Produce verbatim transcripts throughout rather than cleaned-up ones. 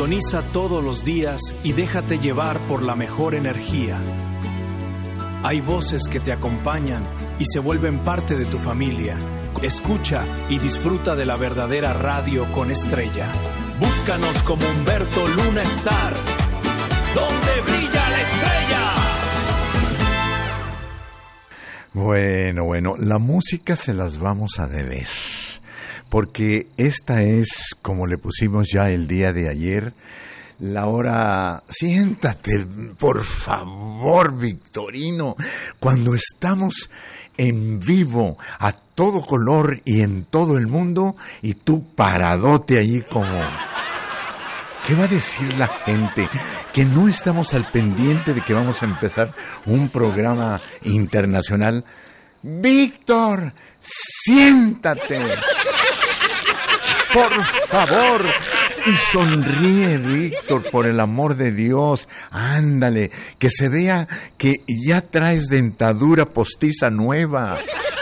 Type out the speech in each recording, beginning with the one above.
Sintoniza todos los días y déjate llevar por la mejor energía. Hay voces que te acompañan y se vuelven parte de tu familia. Escucha y disfruta de la verdadera radio con estrella. Búscanos como Humberto Luna Star, donde brilla la estrella. Bueno, bueno, la música se las vamos a deber, porque esta es, como le pusimos ya el día de ayer, la hora... Siéntate, por favor, Victorino, cuando estamos en vivo, a todo color y en todo el mundo, y tú paradote allí como... ¿Qué va a decir la gente? Que no estamos al pendiente de que vamos a empezar un programa internacional. Víctor, siéntate. Por favor. Y sonríe, Víctor, por el amor de Dios. Ándale, que se vea que ya traes dentadura postiza nueva.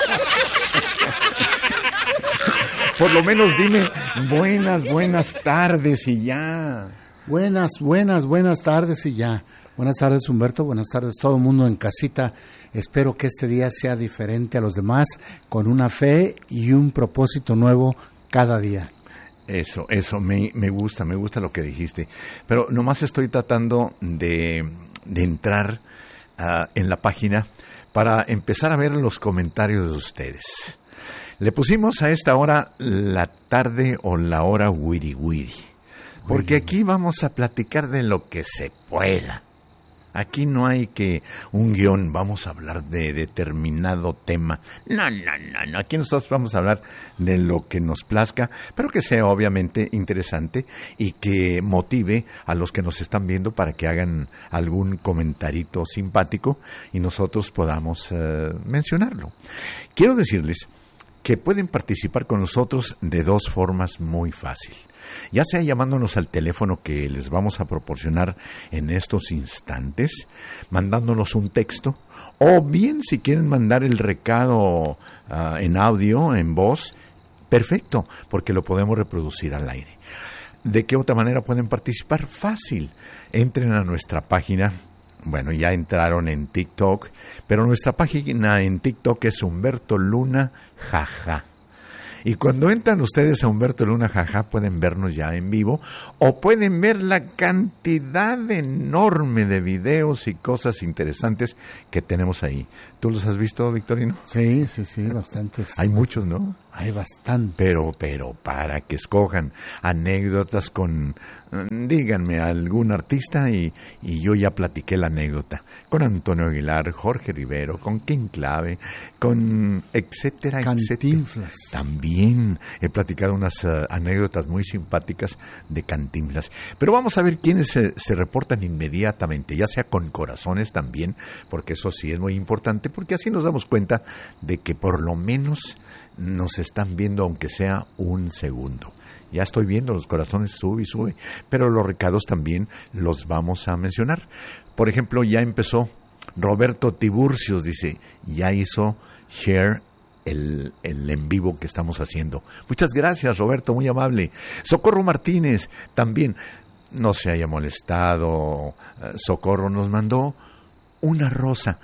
Por lo menos dime buenas, buenas tardes y ya. Buenas, buenas, buenas tardes y ya. Buenas tardes, Humberto. Buenas tardes, todo el mundo en casita. Espero que este día sea diferente a los demás, con una fe y un propósito nuevo cada día. Eso, eso, me, me gusta, me gusta lo que dijiste. Pero nomás estoy tratando de, de entrar uh, en la página para empezar a ver los comentarios de ustedes. Le pusimos a esta hora la tarde o la hora wiri wiri, porque aquí vamos a platicar de lo que se pueda. Aquí no hay que un guión, vamos a hablar de determinado tema. No, no, no, no. Aquí nosotros vamos a hablar de lo que nos plazca, pero que sea obviamente interesante y que motive a los que nos están viendo para que hagan algún comentarito simpático y nosotros podamos uh, mencionarlo. Quiero decirles que pueden participar con nosotros de dos formas muy fácil. Ya sea llamándonos al teléfono que les vamos a proporcionar en estos instantes, mandándonos un texto, o bien si quieren mandar el recado uh, en audio, en voz, perfecto, porque lo podemos reproducir al aire. ¿De qué otra manera pueden participar? Fácil. Entren a nuestra página. Bueno, ya entraron en TikTok, pero nuestra página en TikTok es Humberto Luna Jaja. Y cuando entran ustedes a Humberto Luna Jaja, pueden vernos ya en vivo o pueden ver la cantidad enorme de videos y cosas interesantes que tenemos ahí. ¿Tú los has visto, Victorino? Sí, sí, sí, bastantes. Hay muchos, ¿no? Hay bastante. Pero, pero, para que escojan anécdotas con, díganme, algún artista y, y yo ya platiqué la anécdota. Con Antonio Aguilar, Jorge Rivero, con King Clave, con etcétera, Cantinflas. Etcétera. También he platicado unas uh, anécdotas muy simpáticas de Cantinflas. Pero vamos a ver quiénes se, se reportan inmediatamente, ya sea con corazones también, porque eso sí es muy importante, porque así nos damos cuenta de que por lo menos nos están viendo aunque sea un segundo. Ya estoy viendo los corazones, sube y sube, pero los recados también los vamos a mencionar. Por ejemplo, ya empezó Roberto Tiburcios, dice, ya hizo share el, el en vivo que estamos haciendo. Muchas gracias, Roberto, muy amable. Socorro Martínez, también, no se haya molestado, Socorro nos mandó una rosa.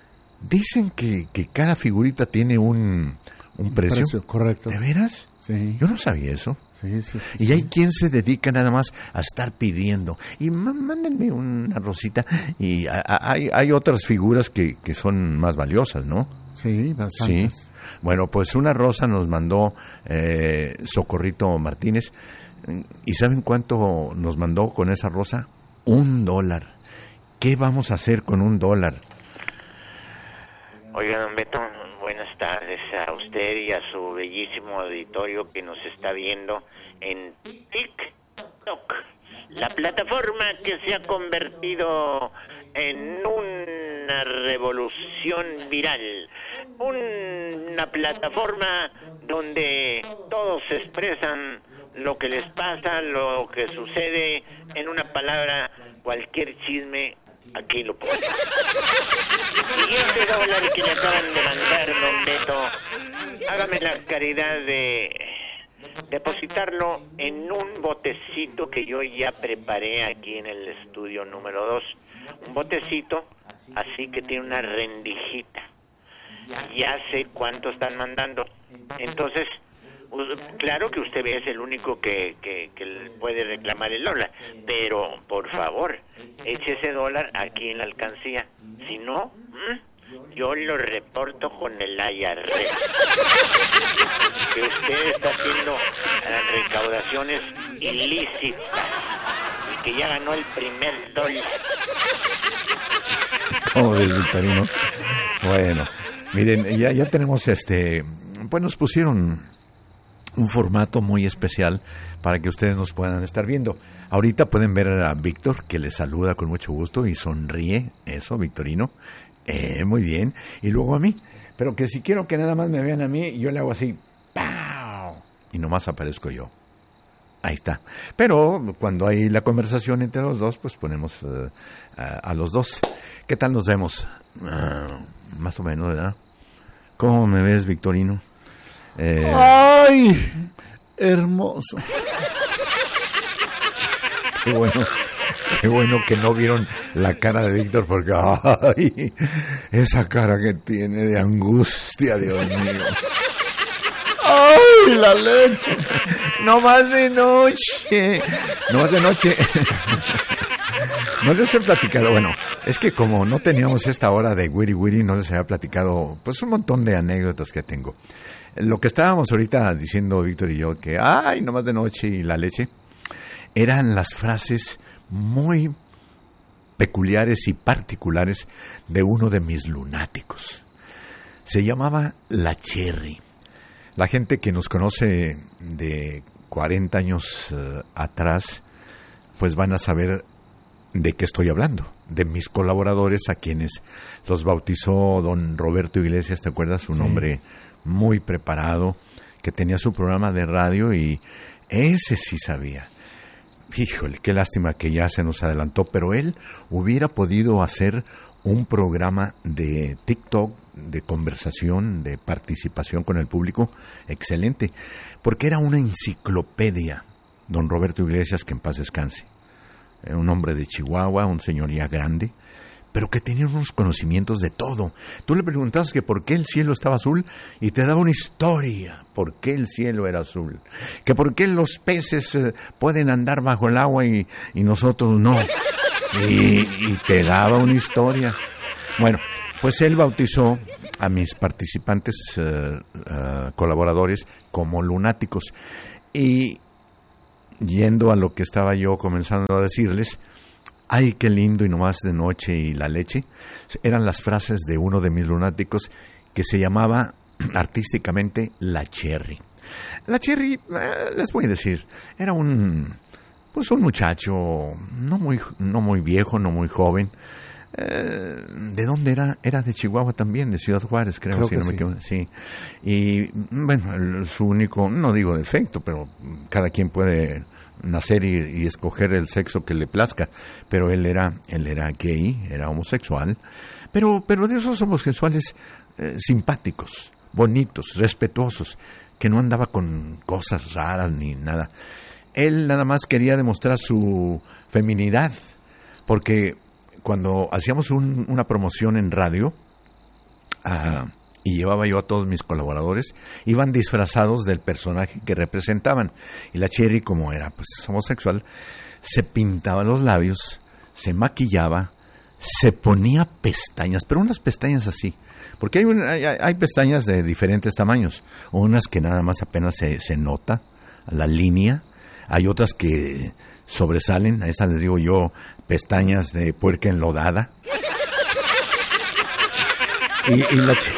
Dicen que, que cada figurita tiene un... ¿Un precio? precio? Correcto. ¿De veras? Sí. Yo no sabía eso. Sí, sí, sí. Y sí. hay quien se dedica nada más a estar pidiendo. Y mándenme una rosita. Y a, a, hay, hay otras figuras que, que son más valiosas, ¿no? Sí, bastantes. Sí. Bueno, pues una rosa nos mandó eh, Socorrito Martínez. ¿Y saben cuánto nos mandó con esa rosa? Un dólar. ¿Qué vamos a hacer con un dólar? Oiga, don Beto, buenas tardes a usted y a su bellísimo auditorio que nos está viendo en TikTok, la plataforma que se ha convertido en una revolución viral, una plataforma donde todos expresan lo que les pasa, lo que sucede, en una palabra, cualquier chisme. Aquí lo pongo. Siguiente dólar que le acaban de mandar, don Beto. Hágame la caridad de depositarlo en un botecito que yo ya preparé aquí en el estudio número dos. Un botecito así que tiene una rendijita. Ya sé cuánto están mandando. Entonces, claro que usted es el único que, que, que puede reclamar el dólar, pero por favor, eche ese dólar aquí en la alcancía. Si no, yo lo reporto con el I R S. Que usted está haciendo recaudaciones ilícitas y que ya ganó el primer dólar. Oh, el Victorino. Bueno, miren, ya, ya tenemos este... Pues nos pusieron un formato muy especial para que ustedes nos puedan estar viendo. Ahorita pueden ver a Víctor, que les saluda con mucho gusto y sonríe. Eso, Victorino. Eh, muy bien. Y luego a mí. Pero que si quiero que nada más me vean a mí, yo le hago así. ¡Pau! Y nomás aparezco yo. Ahí está. Pero cuando hay la conversación entre los dos, pues ponemos uh, a, a los dos. ¿Qué tal nos vemos? Uh, más o menos, ¿verdad? ¿Cómo me ves, Victorino? Eh... ¡Ay! Hermoso. Qué bueno. Qué bueno que no vieron la cara de Víctor porque ¡ay! Esa cara que tiene de angustia, Dios mío. ¡Ay, la leche! No más de noche. No más de noche. No les he platicado, bueno, es que como no teníamos esta hora de Wiri Wiri, no les había platicado pues un montón de anécdotas que tengo. Lo que estábamos ahorita diciendo Víctor y yo, que ¡ay, no más de noche y la leche! Eran las frases muy peculiares y particulares de uno de mis lunáticos. Se llamaba La Cherry. La gente que nos conoce de cuarenta años uh, atrás, pues van a saber de qué estoy hablando. De mis colaboradores a quienes los bautizó don Roberto Iglesias, ¿te acuerdas? Un sí. hombre muy preparado, que tenía su programa de radio y ese sí sabía. Híjole, qué lástima que ya se nos adelantó, pero él hubiera podido hacer un programa de TikTok, de conversación, de participación con el público, excelente, porque era una enciclopedia, don Roberto Iglesias, que en paz descanse. Era un hombre de Chihuahua, un señor ya grande, pero que tenía unos conocimientos de todo. Tú le preguntabas que por qué el cielo estaba azul y te daba una historia, por qué el cielo era azul, que por qué los peces eh, pueden andar bajo el agua y, y nosotros no, y, y te daba una historia. Bueno, pues él bautizó a mis participantes uh, uh, colaboradores como lunáticos. Y yendo a lo que estaba yo comenzando a decirles, ¡ay, qué lindo y nomás de noche y la leche! Eran las frases de uno de mis lunáticos que se llamaba artísticamente La Cherry. La Cherry, eh, les voy a decir, era un, pues un muchacho no muy, no muy viejo, no muy joven. Eh, ¿De dónde era? Era de Chihuahua también, de Ciudad Juárez, creo, creo si no me sí. equivoco. Sí. Y bueno, el, su único, no digo defecto, pero cada quien puede nacer y, y escoger el sexo que le plazca, pero él era, él era gay, era homosexual, pero, pero de esos homosexuales eh, simpáticos, bonitos, respetuosos, que no andaba con cosas raras ni nada. Él nada más quería demostrar su feminidad, porque cuando hacíamos un, una promoción en radio, uh, y llevaba yo a todos mis colaboradores, iban disfrazados del personaje que representaban. Y la Cherry, como era pues homosexual, se pintaba los labios, se maquillaba, se ponía pestañas, pero unas pestañas así. Porque hay, una, hay, hay pestañas de diferentes tamaños. Unas que nada más apenas se, se nota la línea. Hay otras que sobresalen, a esas les digo yo, pestañas de puerca enlodada. Y, y la ch...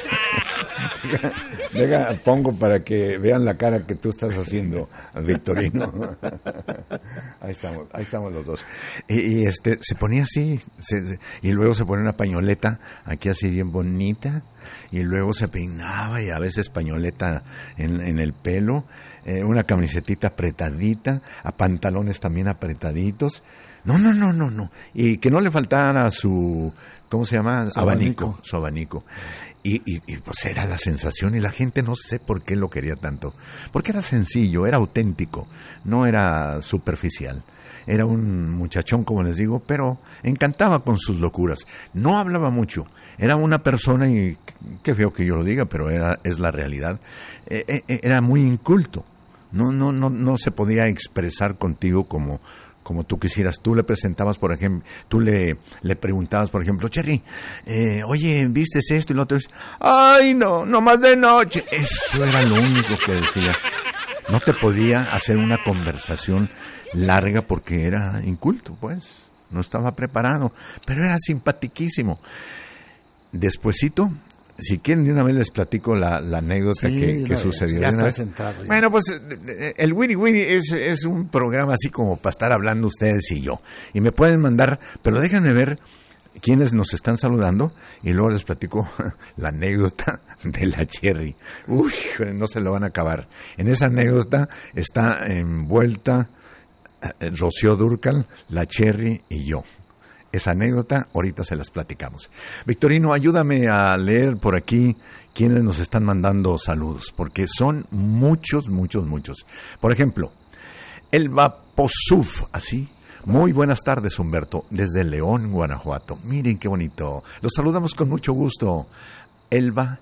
Deja, pongo para que vean la cara que tú estás haciendo, Victorino. Ahí estamos, ahí estamos los dos. Y, y este se ponía así, se, se, y luego se ponía una pañoleta aquí así bien bonita, y luego se peinaba y a veces pañoleta en, en el pelo. eh, una camisetita apretadita, a pantalones también apretaditos. No, no, no, no, no. Y que no le faltara su, ¿cómo se llama? Su abanico, abanico. su abanico. Y, y, y pues era la sensación, y la gente no sé por qué lo quería tanto. Porque era sencillo, era auténtico, no era superficial. Era un muchachón, como les digo, pero encantaba con sus locuras. No hablaba mucho. Era una persona, y qué feo que yo lo diga, pero era es la realidad. Eh, eh, era muy inculto. No, no, no, no se podía expresar contigo como, como tú quisieras. Tú le presentabas, por ejemplo, tú le, le preguntabas, por ejemplo, Cherry, eh, oye, ¿vistes esto y lo otro? Ay, no, no más de noche. Eso era lo único que decía. No te podía hacer una conversación larga porque era inculto, pues. No estaba preparado, pero era simpatiquísimo. Despuesito, si quieren, de una vez les platico la, la anécdota Sí, que, que no, sucedió. ya De una estás vez. centrado ya. Bueno, pues el Wiri Wiri es, es un programa así como para estar hablando ustedes y yo. Y me pueden mandar, pero déjenme ver quiénes nos están saludando y luego les platico la anécdota de la Cherry. Uy, no se lo van a acabar. En esa anécdota está envuelta eh, Rocío Dúrcal, la Cherry y yo. Esa anécdota ahorita se las platicamos. Victorino, ayúdame a leer por aquí quienes nos están mandando saludos, porque son muchos, muchos, muchos. Por ejemplo, Elba Posuf, así. Muy buenas tardes, Humberto, desde León, Guanajuato. Miren qué bonito. Los saludamos con mucho gusto. Elba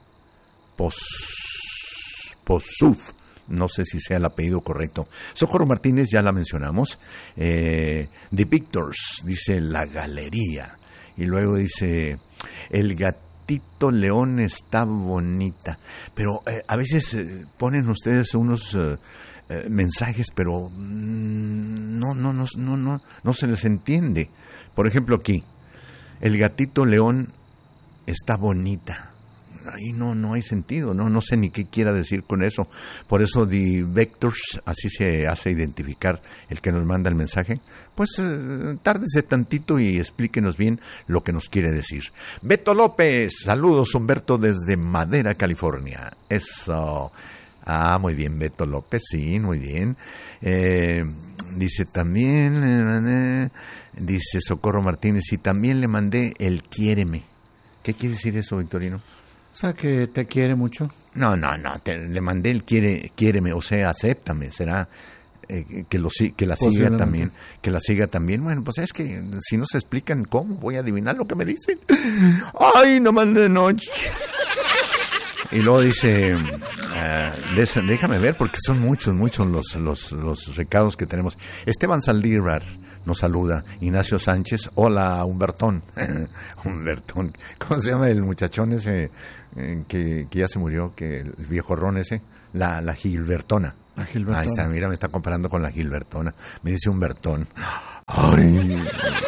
Pos, Posuf. No sé si sea el apellido correcto. Socorro Martínez, ya la mencionamos. Eh, The Victors, dice La Galería. Y luego dice, el gatito león está bonita. Pero eh, a veces eh, ponen ustedes unos eh, eh, mensajes, pero mm, no, no, no, no, no, no se les entiende. Por ejemplo aquí, el gatito león está bonita. Ahí no, no hay sentido, no, no sé ni qué quiera decir con eso. Por eso The Vectors, así se hace identificar el que nos manda el mensaje. Pues eh, tárdese tantito y explíquenos bien lo que nos quiere decir. Beto López, saludos Humberto desde Madera, California. Eso. Ah, muy bien, Beto López, sí, muy bien. Eh, dice también, eh, dice Socorro Martínez, y también le mandé el quiéreme. ¿Qué quiere decir eso, Victorino? O sea, que te quiere mucho. No, no, no, te, le mandé el quiere, quiéreme, o sea, acéptame, será eh, que lo que la siga también, que la siga también. Bueno, pues es que si no se explican cómo, voy a adivinar lo que me dicen. Ay, no más de noche. Y luego dice, uh, déjame ver, porque son muchos, muchos los, los, los recados que tenemos. Esteban Saldívar nos saluda. Ignacio Sánchez, hola, Humbertón. Humbertón, ¿cómo se llama el muchachón ese eh, que, que ya se murió, que el viejo ron ese? La, la Gilbertona. La Gilbertona. Ahí está, mira, me está comparando con la Gilbertona. Me dice Humbertón. Ay...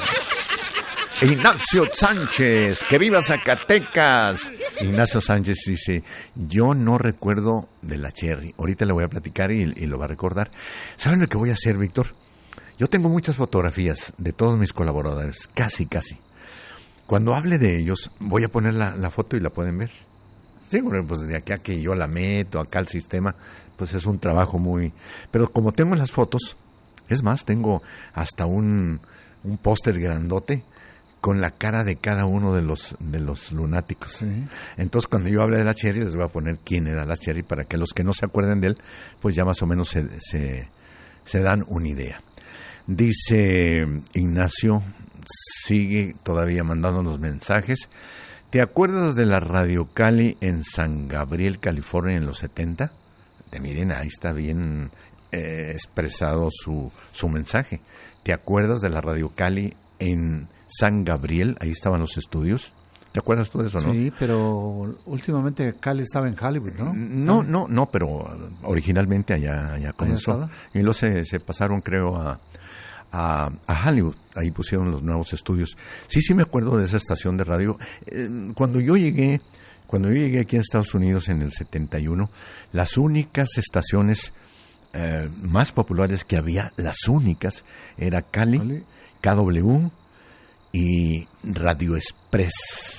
Ignacio Sánchez, que viva Zacatecas. Ignacio Sánchez dice, yo no recuerdo de la Cherry. Ahorita le voy a platicar y, y lo va a recordar. ¿Saben lo que voy a hacer, Víctor? Yo tengo muchas fotografías de todos mis colaboradores, casi, casi. Cuando hable de ellos, voy a poner la, la foto y la pueden ver. Sí, bueno, pues de aquí a que yo la meto acá al sistema, pues es un trabajo muy... Pero como tengo las fotos, es más, tengo hasta un, un póster grandote con la cara de cada uno de los de los lunáticos. Sí. Entonces, cuando yo hable de la Cherry, les voy a poner quién era la Cherry para que los que no se acuerden de él, pues ya más o menos se, se, se dan una idea. Dice Ignacio, sigue todavía mandándonos mensajes. ¿Te acuerdas de la Radio Cali en San Gabriel, California, en los setenta? Te miren, ahí está bien eh, expresado su, su mensaje. ¿Te acuerdas de la Radio Cali en San Gabriel? Ahí estaban los estudios. ¿Te acuerdas tú de eso, no? Sí, pero últimamente Cali estaba en Hollywood, ¿no? No, no, no, pero originalmente allá, allá comenzó. Y luego se, se pasaron, creo, a, a, a Hollywood. Ahí pusieron los nuevos estudios. Sí, sí me acuerdo de esa estación de radio. Eh, cuando yo llegué, cuando yo llegué aquí en Estados Unidos en el setenta y uno, las únicas estaciones eh, más populares que había, las únicas, era Cali, ¿Cali? K W y Radio Express.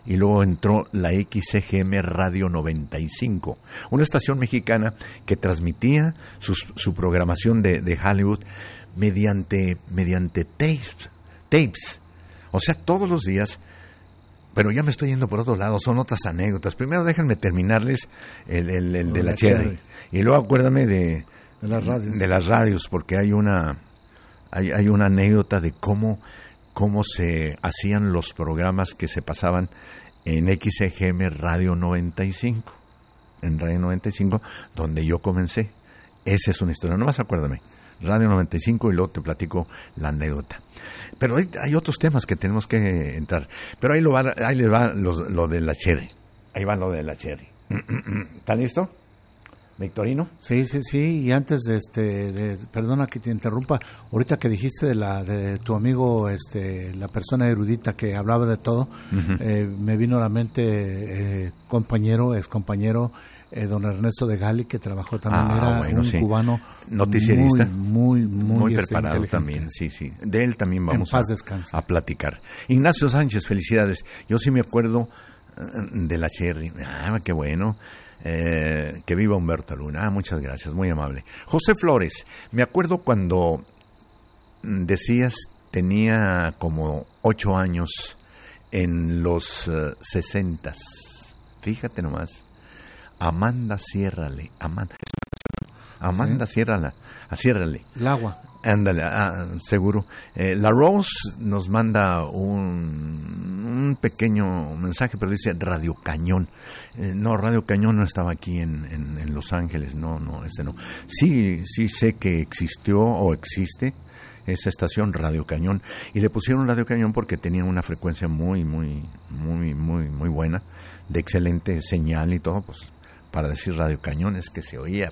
y luego entró la X C G M Radio noventa y cinco, una estación mexicana que transmitía su, su programación de, de Hollywood mediante, mediante tapes, tapes, o sea, todos los días. Pero ya me estoy yendo por otro lado, son otras anécdotas. Primero déjenme terminarles el, el, el de la, la Cherry. Cherry. Y luego acuérdame de, de las radios. De las radios, porque hay una hay, hay una anécdota de cómo, cómo se hacían los programas que se pasaban en X C G M Radio noventa y cinco. En Radio noventa y cinco, donde yo comencé. Esa es una historia, nomás acuérdame. Radio noventa y cinco y luego te platico la anécdota. Pero hay, hay otros temas que tenemos que entrar. Pero ahí, lo va, ahí le va los, lo de la Cherry. Ahí va lo de la Cherry. ¿Está listo, Victorino? Sí, sí, sí. Y antes de este, de, perdona que te interrumpa, ahorita que dijiste de la de tu amigo, este, la persona erudita que hablaba de todo, uh-huh. eh, me vino a la mente eh, compañero, ex compañero. Eh, don Ernesto de Gali, que trabajó también, ah, era bueno, un sí. cubano noticierista, muy, muy, muy, muy preparado también, sí, sí. De él también vamos a, a platicar. Ignacio Sánchez, felicidades. Yo sí me acuerdo uh, de la Cherry. Ah, qué bueno. Eh, que viva Humberto Luna. Ah, muchas gracias, muy amable. José Flores, me acuerdo cuando decías tenía como ocho años en los uh, sesentas. Fíjate nomás. Amanda Ciérrale, Amanda, Amanda sí. Ciérrala, Ciérrale. El agua. Ándale, ah, seguro. Eh, la Rose nos manda un, un pequeño mensaje, pero dice Radio Cañón. Eh, no, Radio Cañón no estaba aquí en, en, en Los Ángeles, no, no, ese no. Sí, sí sé que existió o existe esa estación, Radio Cañón, y le pusieron Radio Cañón porque tenía una frecuencia muy, muy, muy, muy, muy buena, de excelente señal y todo, pues para decir Radio Cañón es que se oía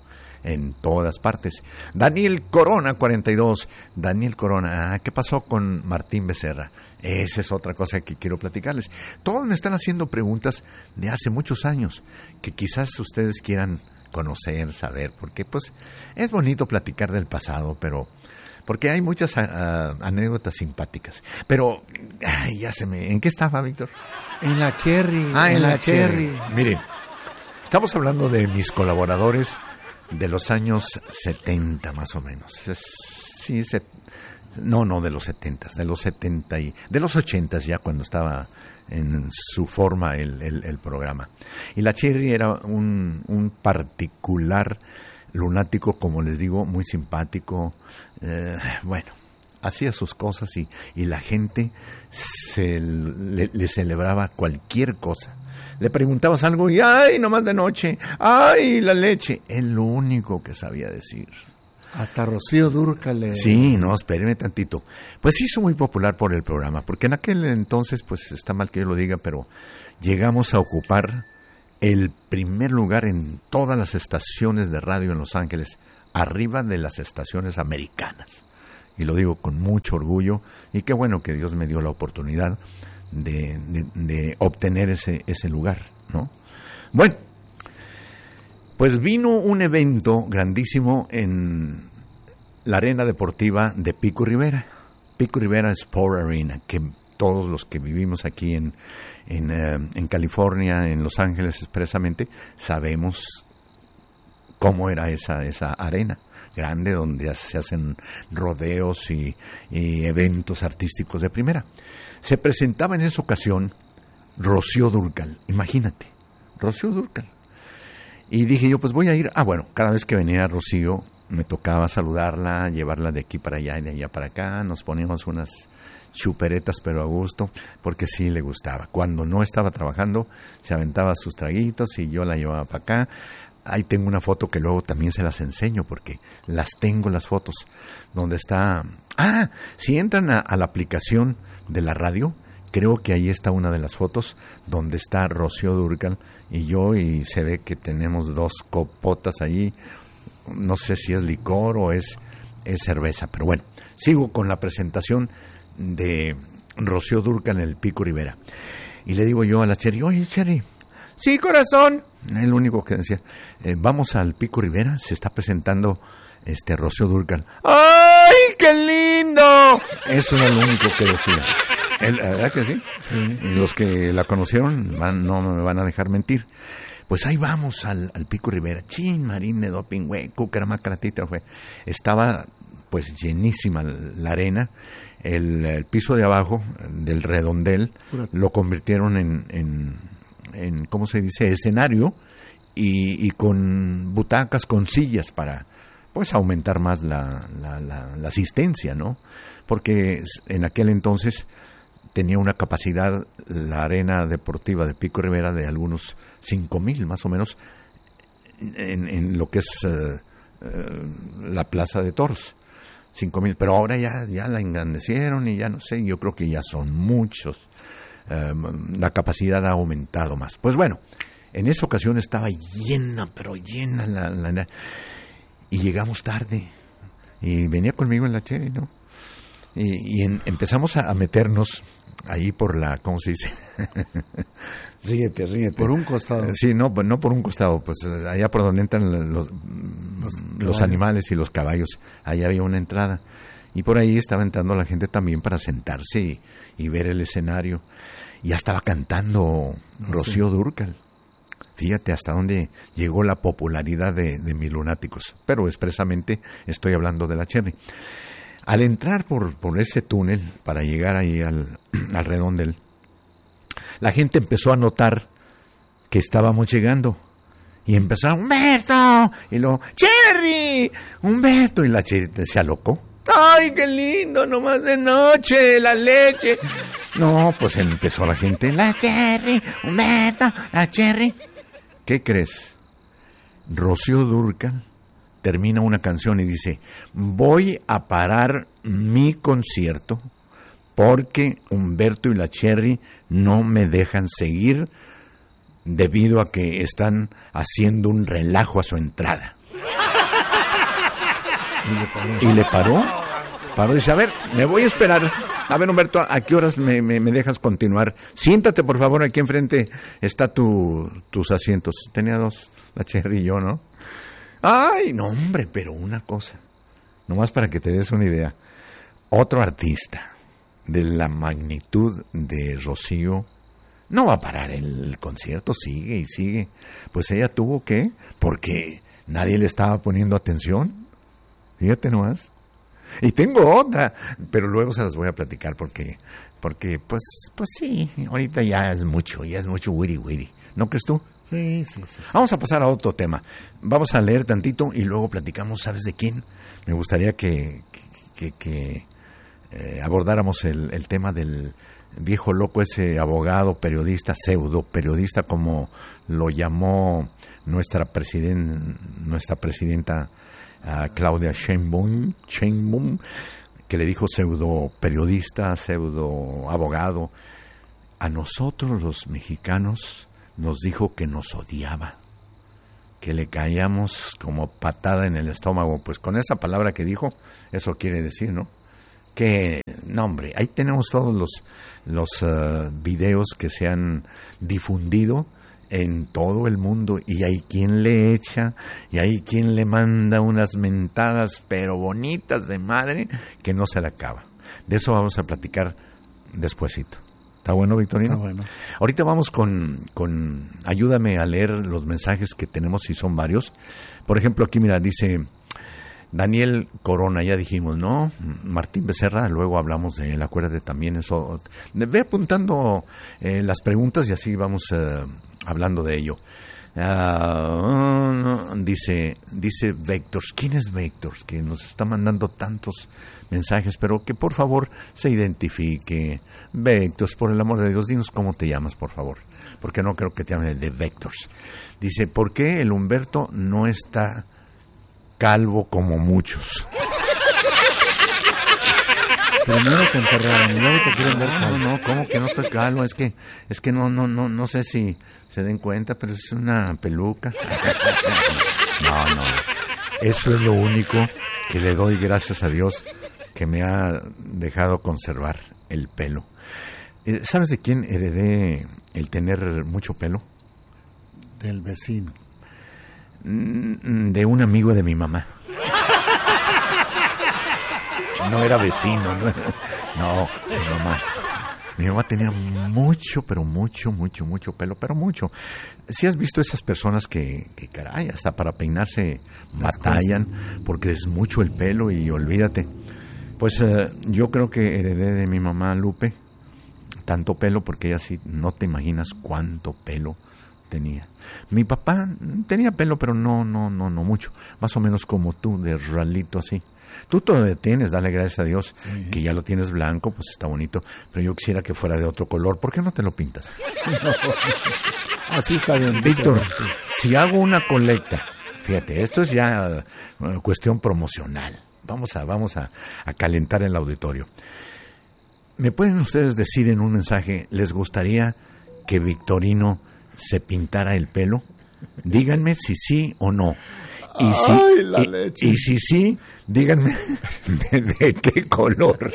en todas partes. Daniel Corona, cuarenta y dos. Daniel Corona, ah, ¿qué pasó con Martín Becerra? Esa es otra cosa que quiero platicarles. Todos me están haciendo preguntas de hace muchos años que quizás ustedes quieran conocer, saber, porque pues es bonito platicar del pasado, pero porque hay muchas uh, anécdotas simpáticas. Pero, ay, ya se me... ¿En qué estaba, Víctor? En la Cherry. Ah, en, en la, la Cherry. Cherry. Miren, estamos hablando de mis colaboradores de los años setenta, más o menos. Es, sí, se, no, no, de los setenta, de los setenta y... De los ochenta ya, cuando estaba en su forma el, el, el programa. Y la Cherry era un, un particular lunático, como les digo, muy simpático. Eh, bueno, hacía sus cosas y, y la gente se le, le celebraba cualquier cosa. Le preguntabas algo y ¡ay, nomás de noche! ¡Ay, la leche! Es lo único que sabía decir. Hasta Rocío Dúrcal le... Sí, no, espéreme tantito. Pues se hizo muy popular por el programa, porque en aquel entonces, pues está mal que yo lo diga, pero llegamos a ocupar el primer lugar en todas las estaciones de radio en Los Ángeles, arriba de las estaciones americanas. Y lo digo con mucho orgullo, y qué bueno que Dios me dio la oportunidad de, de, de obtener ese, ese lugar, ¿no? Bueno, pues vino un evento grandísimo en la arena deportiva de Pico Rivera, Pico Rivera Sport Arena, que todos los que vivimos aquí en En, uh, en California, en Los Ángeles expresamente, sabemos cómo era esa, esa arena grande donde se hacen rodeos y, y eventos artísticos de primera. Se presentaba en esa ocasión Rocío Dúrcal, imagínate, Rocío Dúrcal. Y dije yo, pues voy a ir, ah bueno, cada vez que venía Rocío me tocaba saludarla, llevarla de aquí para allá y de allá para acá, nos poníamos unas chuperetas pero a gusto, porque sí le gustaba. Cuando no estaba trabajando, se aventaba sus traguitos y yo la llevaba para acá. Ahí tengo una foto que luego también se las enseño, porque las tengo las fotos, donde está... Ah, si entran a, a la aplicación de la radio, creo que ahí está una de las fotos, donde está Rocío Dúrcal y yo, y se ve que tenemos dos copotas allí, no sé si es licor o es, es cerveza, pero bueno, sigo con la presentación de Rocío Dúrcal en el Pico Rivera. Y le digo yo a la Cherry, oye Cherry, sí corazón, el único que decía, eh, vamos al Pico Rivera, se está presentando este Rocío Dúrcal. ¡Ay, qué lindo! Eso era lo único que decía. ¿La verdad que sí? Sí. Y los que la conocieron van, no me van a dejar mentir. Pues ahí vamos al, al Pico Rivera. Chin, marín de doping, güey, cucaramacaratita, güey. Estaba pues llenísima la arena. El, el piso de abajo del redondel lo convirtieron en, en, en ¿cómo se dice? Escenario y, y con butacas, con sillas para pues aumentar más la, la, la, la asistencia, ¿no? Porque en aquel entonces tenía una capacidad la arena deportiva de Pico Rivera de algunos cinco mil más o menos en, en lo que es uh, uh, la Plaza de Toros, cinco mil, pero ahora ya, ya la engrandecieron y ya no sé, yo creo que ya son muchos, uh, la capacidad ha aumentado más. Pues bueno, en esa ocasión estaba llena, pero llena la, la, la y llegamos tarde y venía conmigo en la Cherry, ¿no? Y, y en, empezamos a, a meternos ahí por la, ¿cómo se dice? ríete, ríete. Por un costado. Sí, no, no por un costado, pues allá por donde entran los, los, los animales y los caballos, allá había una entrada. Y por ahí estaba entrando la gente también para sentarse y, y ver el escenario. Y ya estaba cantando Rocío Dúrcal. Fíjate hasta dónde llegó la popularidad de, de Mis Lunáticos. Pero expresamente estoy hablando de la Cherry. Al entrar por, por ese túnel para llegar ahí al, al redondel, la gente empezó a notar que estábamos llegando. Y empezaron, ¡Humberto! Y luego, ¡Cherry! ¡Humberto! Y la Cherry se alocó. ¡Ay, qué lindo! Nomás de noche, la leche. No, pues empezó la gente, la Cherry, Humberto, la Cherry. ¿Qué crees? Rocío Dúrcal termina una canción y dice, voy a parar mi concierto porque Humberto y la Cherry no me dejan seguir debido a que están haciendo un relajo a su entrada. Y le paró. Y le paró. Paró y dice, a ver, me voy a esperar. A ver, Humberto, ¿a qué horas me, me, me dejas continuar? Siéntate, por favor, aquí enfrente está tu, tus asientos. Tenía dos, la Cherry y yo, ¿no? Ay, no, hombre, pero una cosa. Nomás para que te des una idea. Otro artista de la magnitud de Rocío no va a parar el concierto, sigue y sigue. Pues ella tuvo que, porque nadie le estaba poniendo atención. Fíjate nomás. Y tengo otra, pero luego se las voy a platicar porque, porque pues, pues sí, ahorita ya es mucho, ya es mucho wiri wiri. ¿No crees tú? Sí, sí, sí, sí. Vamos a pasar a otro tema. Vamos a leer tantito y luego platicamos, ¿sabes de quién? Me gustaría que, que, que, que eh, abordáramos el, el tema del viejo loco, ese abogado, periodista, pseudo periodista, como lo llamó nuestra presiden, nuestra presidenta uh, Claudia Sheinbaum, Sheinbaum, que le dijo pseudo periodista, pseudo abogado. A nosotros los mexicanos nos dijo que nos odiaba, que le caíamos como patada en el estómago. Pues con esa palabra que dijo, eso quiere decir, ¿no? Que, no hombre, ahí tenemos todos los, los uh, videos que se han difundido en todo el mundo, y hay quien le echa, y hay quien le manda unas mentadas, pero bonitas de madre, que no se le acaba. De eso vamos a platicar despuesito. ¿Está bueno, Victorino? Está bueno. Ahorita vamos con, con... Ayúdame a leer los mensajes que tenemos, si son varios. Por ejemplo, aquí, mira, dice Daniel Corona, ya dijimos, ¿no? Martín Becerra, luego hablamos de él, acuérdate también eso. Ve apuntando eh, las preguntas y así vamos eh, hablando de ello. Uh, dice, dice Vectors. ¿Quién es Vectors? Que nos está mandando tantos mensajes, pero que por favor se identifique. Vectors, por el amor de Dios, dinos cómo te llamas, por favor, porque no creo que te llamen de Vectors. Dice, ¿por qué el Humberto no está calvo como muchos? Primero te enterraron y luego te quieren ver calvo. No, no, ¿cómo que no está calvo? Es que, es que no, no, no, no sé si se den cuenta, pero es una peluca. No, no. Eso es lo único que le doy gracias a Dios, que me ha dejado conservar el pelo. ¿Sabes de quién heredé el tener mucho pelo? Del vecino. De un amigo de mi mamá. No era vecino, no, no, mi mamá. Mi mamá tenía mucho, pero mucho, mucho, mucho pelo, pero mucho. Si has visto esas personas que, que caray, hasta para peinarse batallan, porque es mucho el pelo y olvídate. Pues eh, yo creo que heredé de mi mamá Lupe tanto pelo, porque ella sí, no te imaginas cuánto pelo tenía. Mi papá tenía pelo, pero no, no, no, no mucho. Más o menos como tú, de ralito así. Tú todavía tienes, dale gracias a Dios, sí, que ya lo tienes blanco, pues está bonito. Pero yo quisiera que fuera de otro color. ¿Por qué no te lo pintas? No. Así está bien. Víctor, si hago una colecta, fíjate, esto es ya uh, cuestión promocional. Vamos a, vamos a, a calentar el auditorio. ¿Me pueden ustedes decir en un mensaje, les gustaría que Victorino se pintara el pelo? Díganme si sí o no. Y si, Ay, la y, leche. y si sí, díganme de, de qué color.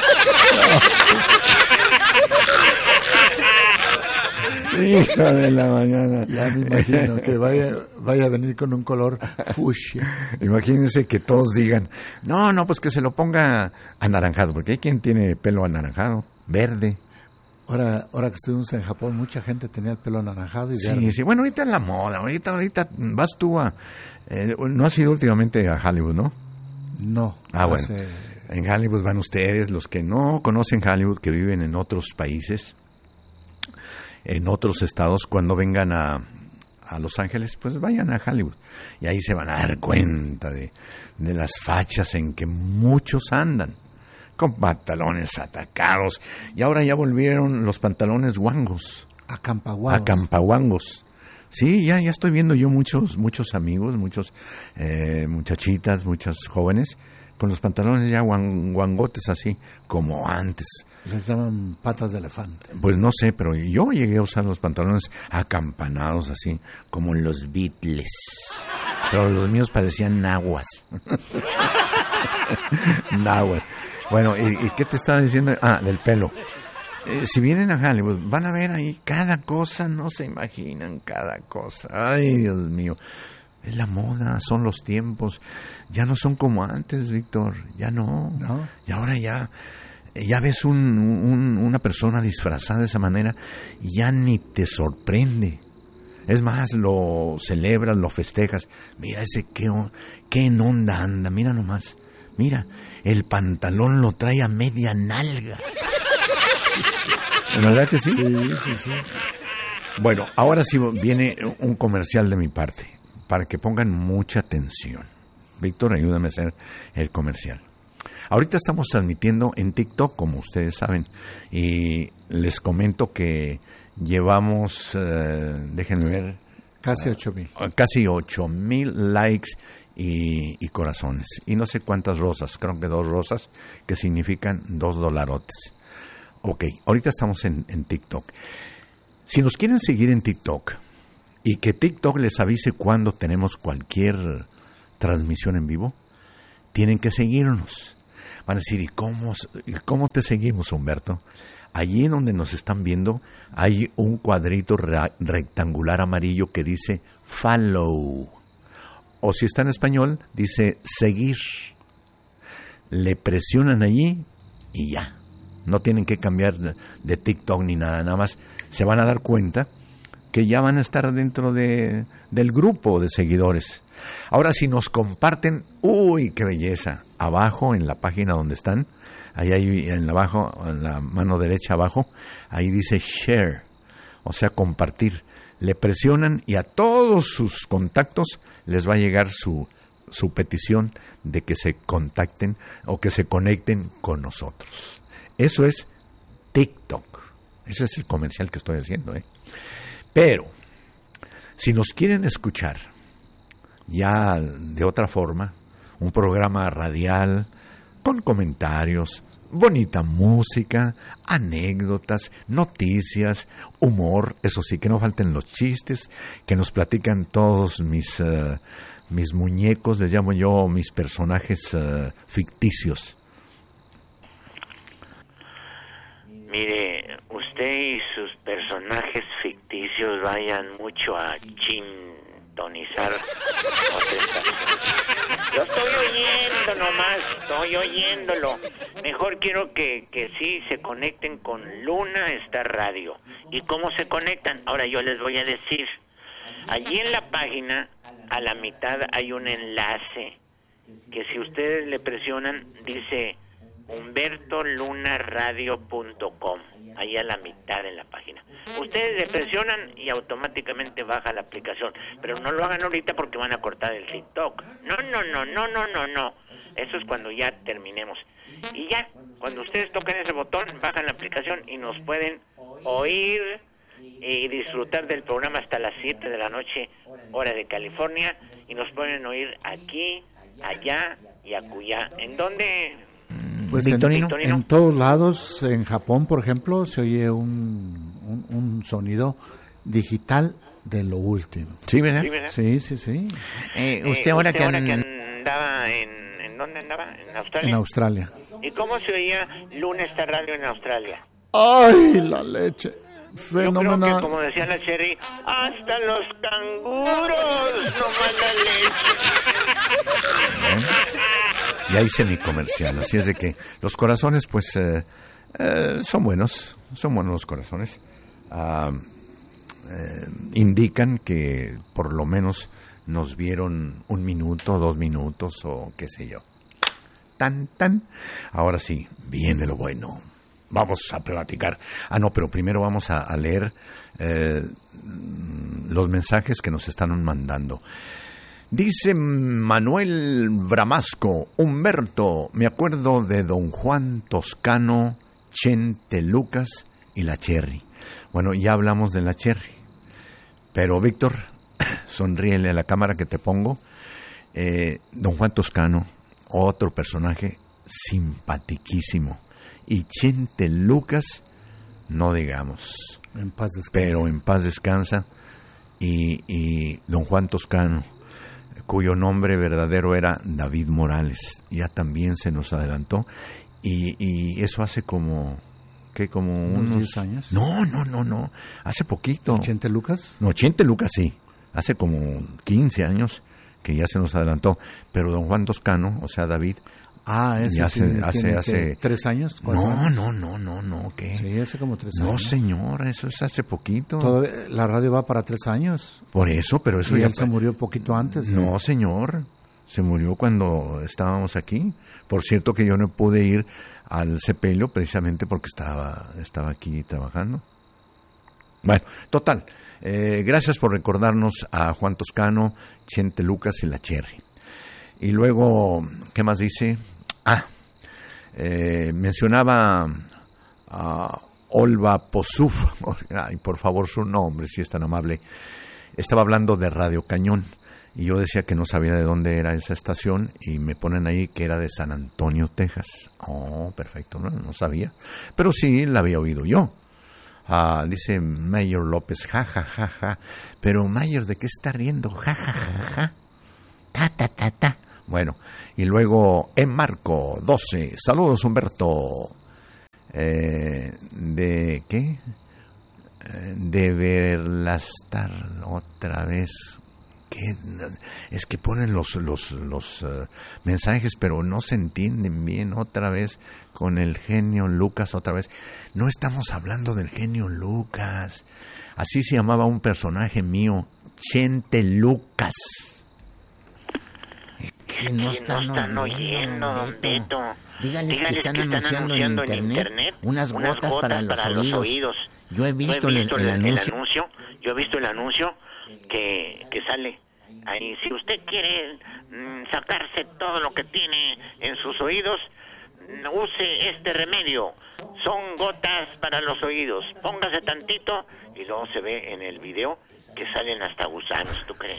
Hija de la mañana. Ya me imagino que vaya, vaya a venir con un color fucsia. Imagínense que todos digan, no, no, pues que se lo ponga anaranjado, porque hay quien tiene pelo anaranjado, verde. Ahora, ahora que estuvimos en Japón, mucha gente tenía el pelo anaranjado y Sí, verde. sí, bueno, ahorita es la moda, ahorita, ahorita vas tú a... Eh, no has ido últimamente a Hollywood, ¿no? No. Ah, bueno, hace... en Hollywood van ustedes, los que no conocen Hollywood, que viven en otros países, en otros estados, cuando vengan a, a Los Ángeles, pues vayan a Hollywood. Y ahí se van a dar cuenta de, de las fachas en que muchos andan, con pantalones atacados. Y ahora ya volvieron los pantalones guangos. Acampaguados. Acampaguangos. Sí, ya, ya estoy viendo yo muchos, muchos amigos, muchos eh, muchachitas, muchas jóvenes, con los pantalones ya guan, guangotes así, como antes. Les llaman patas de elefante. Pues no sé, pero yo llegué a usar los pantalones acampanados así, como los Beatles. Pero los míos parecían nahuas. Nahuas. Bueno, ¿y, ¿y qué te estaba diciendo? Ah, del pelo. Eh, si vienen a Hollywood, van a ver ahí cada cosa, no se imaginan cada cosa. Ay, Dios mío. Es la moda, son los tiempos. Ya no son como antes, Víctor. Ya no. ¿No? Y ahora ya... Ya ves un, un, una persona disfrazada de esa manera y ya ni te sorprende. Es más, lo celebras, lo festejas. Mira ese qué, qué en onda anda, mira nomás. Mira, el pantalón lo trae a media nalga. ¿Verdad que sí? Sí, sí, sí. Bueno, ahora sí viene un comercial de mi parte, para que pongan mucha atención. Víctor, ayúdame a hacer el comercial. Ahorita estamos transmitiendo en TikTok, como ustedes saben, y les comento que llevamos, eh, déjenme ver, Casi ocho mil. uh, casi ocho mil likes y, y corazones. Y no sé cuántas rosas, creo que dos rosas, que significan dos dolarotes. Ok, ahorita estamos en, en TikTok. Si nos quieren seguir en TikTok y que TikTok les avise cuando tenemos cualquier transmisión en vivo, tienen que seguirnos. Van a decir, ¿y cómo, ¿y cómo te seguimos, Humberto? Allí donde nos están viendo hay un cuadrito re- rectangular amarillo que dice follow. O si está en español, dice seguir. Le presionan allí y ya. No tienen que cambiar de, de TikTok ni nada, nada más se van a dar cuenta que ya van a estar dentro de, del grupo de seguidores. Ahora, si nos comparten, ¡uy, qué belleza! Abajo, en la página donde están, ahí hay, en abajo, en la mano derecha abajo, ahí dice share, o sea, compartir. Le presionan y a todos sus contactos les va a llegar su, su petición de que se contacten o que se conecten con nosotros. Eso es TikTok. Ese es el comercial que estoy haciendo, ¿eh? Pero, si nos quieren escuchar ya de otra forma, un programa radial con comentarios, bonita música, anécdotas, noticias, humor, eso sí, que no falten los chistes, que nos platican todos mis, uh, mis muñecos, les llamo yo mis personajes uh, ficticios. Mire, usted y sus personajes ficticios vayan mucho a chintonizar otra estación. Yo estoy oyendo nomás, estoy oyéndolo. Mejor quiero que, que sí se conecten con Luna Star Radio. ¿Y cómo se conectan? Ahora yo les voy a decir. Allí en la página, a la mitad hay un enlace que si ustedes le presionan, dice humberto luna radio punto com. Ahí a la mitad en la página. Ustedes le presionan y automáticamente baja la aplicación. Pero no lo hagan ahorita porque van a cortar el TikTok. No, no, no, no, no, no, no. Eso es cuando ya terminemos. Y ya, cuando ustedes tocan ese botón, bajan la aplicación y nos pueden oír y disfrutar del programa hasta las siete de la noche, hora de California. Y nos pueden oír aquí, allá y acullá. ¿En dónde? Pues en, en todos lados. En Japón, por ejemplo, se oye un, un, un sonido digital de lo último. Sí, ¿verdad? Sí, ¿verdad? Sí, sí, sí. Eh, usted, eh, ahora, usted que, ahora an... que andaba en... ¿En dónde andaba? ¿En Australia? En Australia. ¿Y cómo se oía Luna Star Radio en Australia? ¡Ay, la leche! Fenomenal. Yo creo que, como decía la Cherry, hasta los canguros no mandan leche. Ya hice mi comercial, así es de que los corazones, pues, eh, eh, son buenos, son buenos los corazones. Ah, eh, indican que por lo menos nos vieron un minuto, dos minutos o qué sé yo. Tan, tan. Ahora sí, viene lo bueno. Vamos a platicar. Ah, no, pero primero vamos a, a leer eh, los mensajes que nos están mandando. Dice Manuel Bramasco, Humberto, me acuerdo de don Juan Toscano, Chente Lucas y la Cherry. Bueno, ya hablamos de la Cherry, pero Víctor, sonríele a la cámara que te pongo. Eh, don Juan Toscano, otro personaje simpaticísimo. Y Chente Lucas, no digamos. En paz descansa. Pero en paz descansa. Y, y don Juan Toscano, cuyo nombre verdadero era David Morales, ya también se nos adelantó. Y, y eso hace como... ¿Qué? Como unos... unos diez años. No, no, no, no. Hace poquito. ¿Chente Lucas? No, Chente Lucas sí. Hace como quince años que ya se nos adelantó. Pero don Juan Toscano, o sea, David... Ah, ese ya sí, hace, hace, hace... ¿Tres años? No, años? no, no, no, no, ¿qué? Sí, hace como tres no, años. No, señor, eso es hace poquito. Todo, la radio va para tres años. Por eso, pero eso y ya... él se murió poquito antes. No, ¿no, señor? Se murió cuando estábamos aquí. Por cierto que yo no pude ir al sepelio precisamente porque estaba, estaba aquí trabajando. Bueno, total. Eh, gracias por recordarnos a Juan Toscano, Chente Lucas y la Cherry. Y luego, ¿qué más dice? Ah, eh, mencionaba a Olva Posuf. Ay, por favor, su nombre, si es tan amable. Estaba hablando de Radio Cañón. Y yo decía que no sabía de dónde era esa estación y me ponen ahí que era de San Antonio, Texas. Oh, perfecto, no, no sabía. Pero sí la había oído yo. Ah, dice Mayor López, ja, ja, ja, ja. Pero Mayor, ¿de qué está riendo? Ja, ja, ja, ja. Ta, ta, ta, ta. Bueno, y luego en Marco, doce. Saludos, Humberto. Eh, ¿De qué? Eh, de verla estar otra vez... ¿Qué? Es que ponen los los los uh, mensajes, pero no se entienden bien. Otra vez con el genio Lucas, otra vez. No estamos hablando del genio Lucas. Así se llamaba un personaje mío, Chente Lucas. Es que no están, no están oyendo, don Beto. Díganles, Díganles que están, que están anunciando, anunciando en, internet en internet unas gotas, unas gotas para, para los, oídos. oídos. Yo he visto, Yo he visto el, el, el, anuncio. el anuncio. Yo he visto el anuncio que, que sale. Ahí, si usted quiere mmm, sacarse todo lo que tiene en sus oídos, use este remedio. Son gotas para los oídos. Póngase tantito y luego se ve en el video que salen hasta gusanos, ¿tú crees?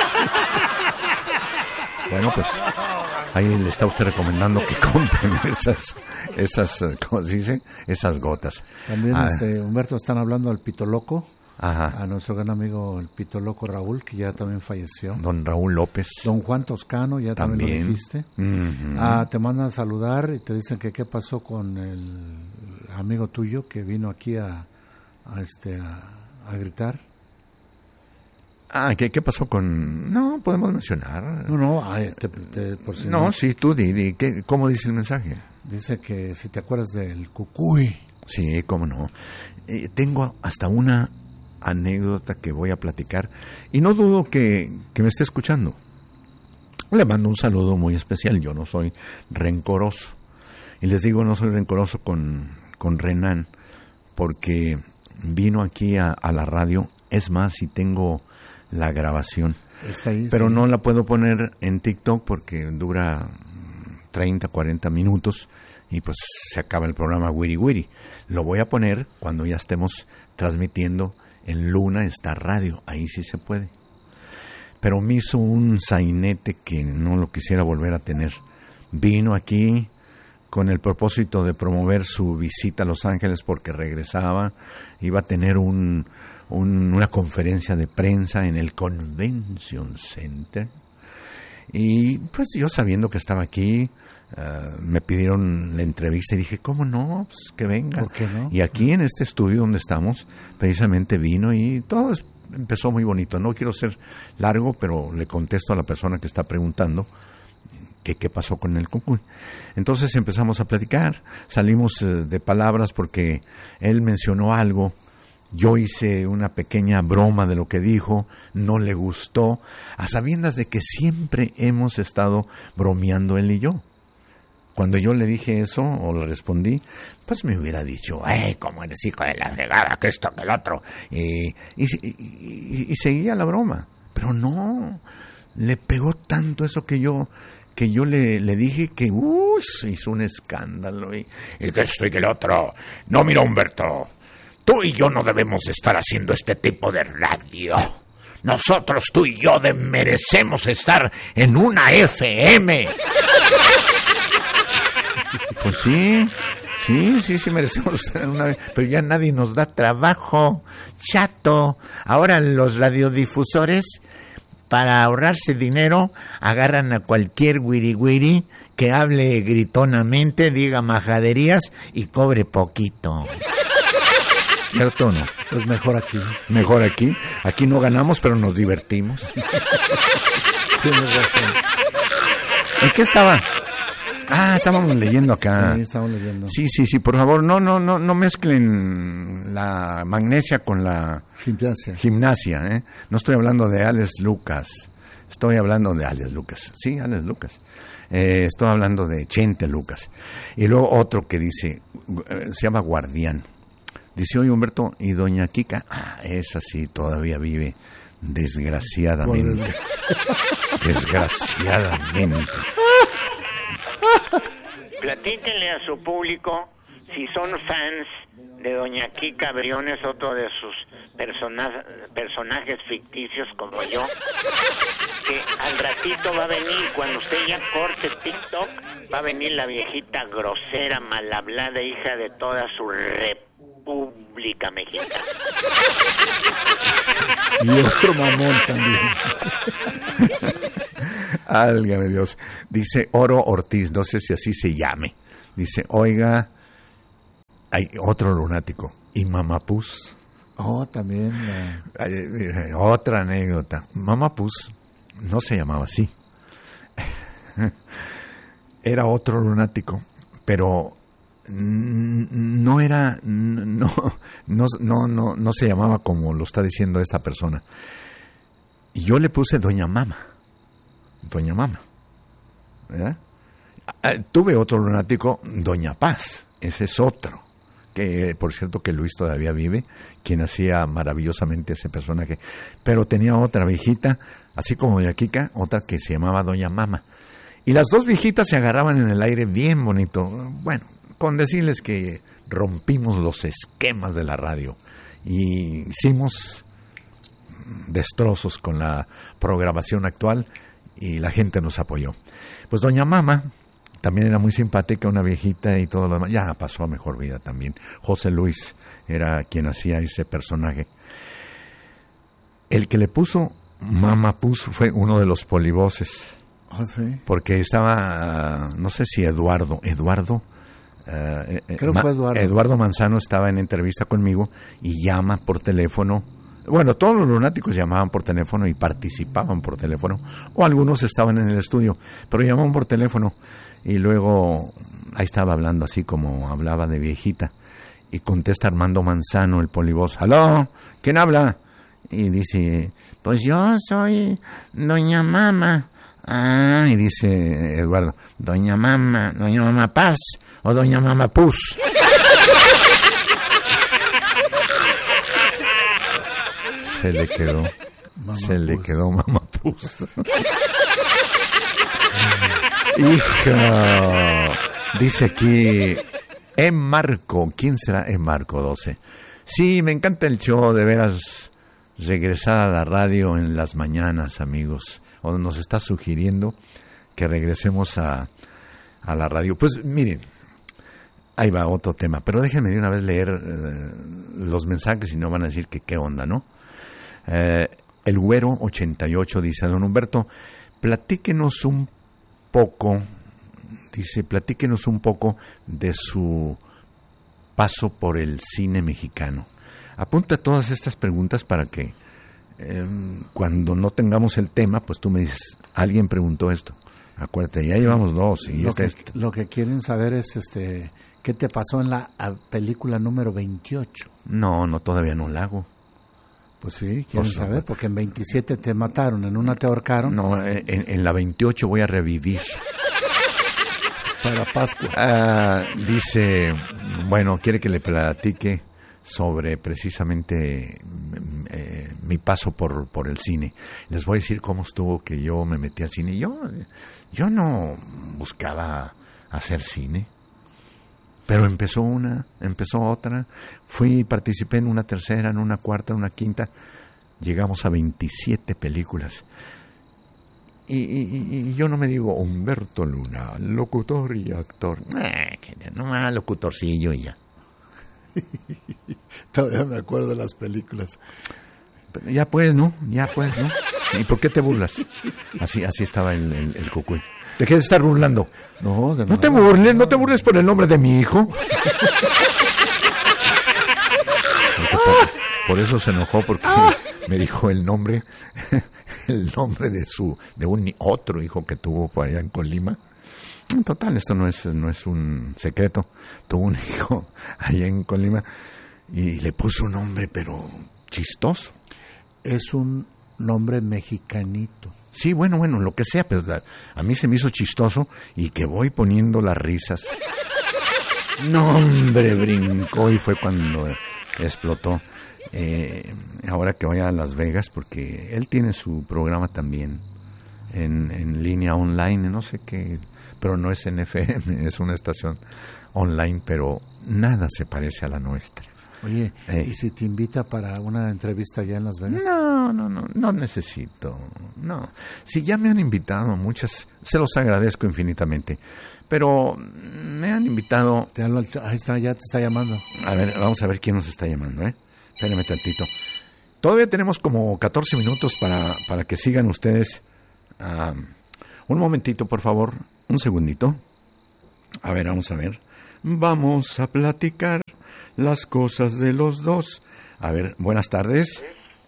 Bueno, pues ahí le está usted recomendando que compren esas, esas, ¿cómo se dice? Esas gotas. También, ah, este, Humberto, están hablando del Pito Loco. Ajá. A nuestro gran amigo el Pito Loco Raúl, que ya también falleció. Don Raúl López. Don Juan Toscano, ya también, también lo dijiste. Uh-huh. Ah, te mandan a saludar y te dicen que qué pasó con el amigo tuyo que vino aquí a, a este a, a gritar. Ah, ¿qué, qué pasó con...? No, podemos mencionar. No, no, ay, te, te, por si no, no, sí, tú di, di ¿qué, ¿cómo dice el mensaje? Dice que si te acuerdas del cucuy. Sí, cómo no. Eh, tengo hasta una anécdota que voy a platicar y no dudo que, que me esté escuchando. Le mando un saludo muy especial. Yo no soy rencoroso. Y les digo, no soy rencoroso con, con Renan, porque vino aquí a, a la radio. Es más, si tengo la grabación. Está ahí, pero sí. No la puedo poner en TikTok porque dura treinta, cuarenta minutos y pues se acaba el programa Wiri Wiri. Lo voy a poner cuando ya estemos transmitiendo en Luna Star Radio. Ahí sí se puede. Pero me hizo un sainete que no lo quisiera volver a tener. Vino aquí con el propósito de promover su visita a Los Ángeles porque regresaba, iba a tener un, un, una conferencia de prensa en el Convention Center. Y pues yo sabiendo que estaba aquí, uh, me pidieron la entrevista y dije, ¿cómo no? Pues que venga. ¿Por qué no? Y aquí en este estudio donde estamos, precisamente vino y todo es, empezó muy bonito. No quiero ser largo, pero le contesto a la persona que está preguntando que qué pasó con el concurso. Entonces empezamos a platicar, salimos uh, de palabras porque él mencionó algo. Yo hice una pequeña broma de lo que dijo, no le gustó, a sabiendas de que siempre hemos estado bromeando él y yo. Cuando yo le dije eso, o le respondí, pues me hubiera dicho, ¡ay, cómo eres hijo de la fregada, que esto, que el otro! Y, y, y, y seguía la broma. Pero no, le pegó tanto eso que yo... que yo le, le dije que uy, se hizo un escándalo. Y, y que esto y que el otro. No, mira, Humberto, tú y yo no debemos estar haciendo este tipo de radio. Nosotros, tú y yo, de, merecemos estar en una F M. Pues sí, sí, sí, sí merecemos estar en una... Pero ya nadie nos da trabajo, chato. Ahora los radiodifusores, para ahorrarse dinero, agarran a cualquier wiri wiri que hable gritonamente, diga majaderías y cobre poquito. ¿Cierto o no? Pues mejor aquí. Mejor aquí. Aquí no ganamos, pero nos divertimos. Tienes razón. ¿En qué estaba? Ah, estábamos leyendo acá. Sí, estamos leyendo. Sí, sí, sí, por favor, no, no, no, no mezclen la magnesia con la gimnasia. Gimnasia, ¿eh? No estoy hablando de Alex Lucas. Estoy hablando de Alex Lucas. Sí, Alex Lucas. Eh, estoy hablando de Chente Lucas. Y luego otro que dice, se llama Guardián. Dice, oye, Humberto, ¿y doña Kika? Ah, esa sí todavía vive, desgraciadamente. Desgraciadamente. Platíquenle a su público si son fans de doña Kika Briones, otro de sus persona- personajes ficticios como yo, que al ratito va a venir, cuando usted ya corte TikTok, va a venir la viejita grosera, mal hablada, hija de toda su República Mexicana. Y otro mamón también. Álgame Dios. Dice Oro Ortiz, no sé si así se llame. Dice, oiga, hay otro lunático. ¿Y Mamapus? Oh, también. Uh... Ay, eh, otra anécdota. Mamapus no se llamaba así. Era otro lunático, pero no era, no, no, no, no, no se llamaba como lo está diciendo esta persona. Yo le puse Doña Mama. Doña Mama. ¿Verdad? Tuve otro lunático, Doña Paz. Ese es otro. Que por cierto que Luis todavía vive, quien hacía maravillosamente ese personaje. Pero tenía otra viejita, así como Doña Kika, otra que se llamaba Doña Mama. Y las dos viejitas se agarraban en el aire bien bonito. Bueno, con decirles que rompimos los esquemas de la radio y hicimos destrozos con la programación actual y la gente nos apoyó. Pues Doña Mama también era muy simpática, una viejita y todo lo demás. Ya pasó a mejor vida también. José Luis era quien hacía ese personaje. El que le puso Mama Pus fue uno de los polivoces. Oh, sí. Porque estaba, no sé si Eduardo, Eduardo, uh, Creo Ma- fue Eduardo. Eduardo Manzano estaba en entrevista conmigo y llama por teléfono Bueno, todos los lunáticos llamaban por teléfono y participaban por teléfono, o algunos estaban en el estudio, pero llamaban por teléfono y luego ahí estaba hablando así como hablaba de viejita y contesta Armando Manzano, el polivoz. ¿Aló? ¿Quién habla? Y dice, pues yo soy doña Mama. Ah, y dice Eduardo, doña Mama, doña Mama Paz o doña Mama Pus. Se le quedó, Mama se Pus. le quedó Mama Pus. Hija, dice aquí, E. Marco, ¿quién será E. Marco doce? Sí, me encanta el show, de veras, regresar a la radio en las mañanas, amigos. O nos está sugiriendo que regresemos a, a la radio. Pues miren, ahí va otro tema, pero déjenme de una vez leer eh, los mensajes y no van a decir que qué onda, ¿no? Eh, el Güero ochenta y ocho dice, don Humberto, platíquenos un poco, dice, platíquenos un poco de su paso por el cine mexicano. Apunta todas estas preguntas para que eh, cuando no tengamos el tema, pues tú me dices, alguien preguntó esto. Acuérdate, ya llevamos dos. Y lo, este, que, este. lo que quieren saber es, este, ¿qué te pasó en la película número veintiocho? No, no, todavía no la hago. Pues sí, quieren O sea, saber, porque en veintisiete te mataron, en una te ahorcaron. No, en, en la veintiocho voy a revivir. Para Pascua. Ah, dice, bueno, quiere que le platique sobre precisamente eh, mi paso por, por el cine. Les voy a decir cómo estuvo que yo me metí al cine. Yo, yo no buscaba hacer cine, pero empezó una, empezó otra. Fui, participé en una tercera, en una cuarta, en una quinta. Llegamos a veintisiete películas. Y, y, y yo no me digo Humberto Luna, locutor y actor. Eh, no más locutorcillo y ya. Todavía me acuerdo de las películas. Pero ya pues, ¿no? Ya pues, ¿no? ¿Y por qué te burlas? Así así estaba el, el, el cucuy. ¿De qué te estás burlando? No, de no te burles, no te burles por el nombre de mi hijo. Por, por eso se enojó, porque me dijo el nombre, el nombre de su, de un otro hijo que tuvo por allá en Colima. En total, esto no es, no es un secreto. Tuvo un hijo allá en Colima y le puso un nombre, pero chistoso. Es un nombre mexicanito. Sí, bueno, bueno, lo que sea, pero a mí se me hizo chistoso y que voy poniendo las risas. No, hombre, brincó y fue cuando explotó. Eh, ahora que vaya a Las Vegas, porque él tiene su programa también en, en línea online, no sé qué, pero no es en F M, es una estación online, pero nada se parece a la nuestra. Oye, eh, ¿y si te invita para una entrevista allá en Las Vegas? No, no, no, no necesito, no. Si ya me han invitado muchas, se los agradezco infinitamente, pero me han invitado... Te hablo, ahí está, ya te está llamando. A ver, vamos a ver quién nos está llamando, ¿eh? Espérame tantito. Todavía tenemos como catorce minutos para, para que sigan ustedes. Uh, un momentito, por favor, un segundito. A ver, vamos a ver. Vamos a platicar las cosas de los dos. A ver, buenas tardes.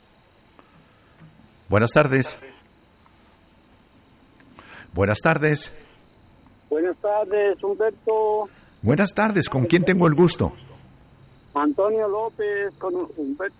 Buenas tardes. Buenas tardes. Buenas tardes, Humberto. Buenas tardes, ¿con quién tengo el gusto? Antonio López, con Humberto.